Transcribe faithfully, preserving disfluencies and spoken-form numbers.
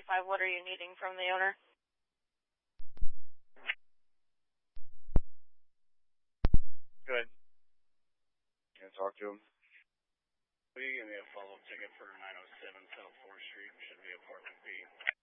five, what are you needing from the owner? Good. Can I talk to him? Will you give me a follow-up ticket for nine oh seven South fourth Street? Should be apartment B.